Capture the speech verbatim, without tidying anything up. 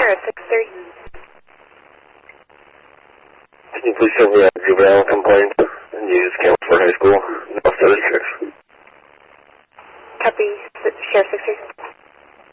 Sheriff six three. Can you please send me a juvenile complaint and use Campbell High School? No, so Sheriff. Copy, Sheriff six three.